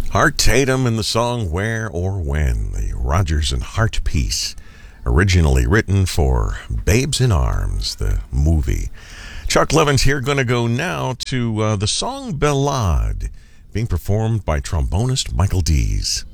Art Tatum and the song Where or When, the Rodgers and Hart piece, originally written for Babes in Arms, the movie. Chuck Levins here, going to go now to the song Ballade, being performed by trombonist Michael Dees.